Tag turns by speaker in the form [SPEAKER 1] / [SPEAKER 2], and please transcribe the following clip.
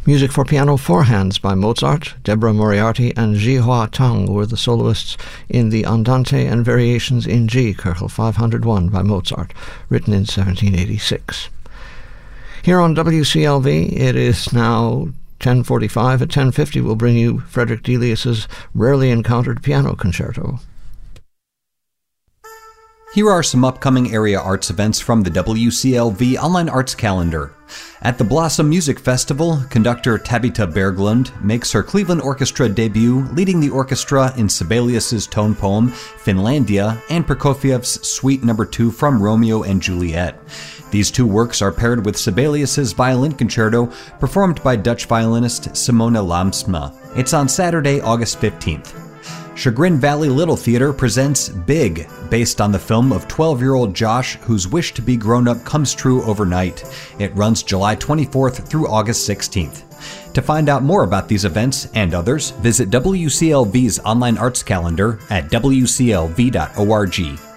[SPEAKER 1] Music for piano four hands by Mozart. Deborah Moriarty and Jihua Tang were the soloists in the Andante and Variations in G, Köchel 501 by Mozart, written in 1786. Here on WCLV, it is now 10:45. At 10:50, we'll bring you Frederick Delius's Rarely Encountered Piano Concerto.
[SPEAKER 2] Here are some upcoming area arts events from the WCLV Online Arts Calendar. At the Blossom Music Festival, conductor Tabitha Berglund makes her Cleveland Orchestra debut, leading the orchestra in Sibelius's tone poem Finlandia and Prokofiev's Suite No. 2 from Romeo and Juliet. These two works are paired with Sibelius's Violin Concerto, performed by Dutch violinist Simona Lamsma. It's on Saturday, August 15th. Chagrin Valley Little Theater presents Big, based on the film of 12-year-old Josh, whose wish to be grown up comes true overnight. It runs July 24th through August 16th. To find out more about these events and others, visit WCLV's online arts calendar at wclv.org.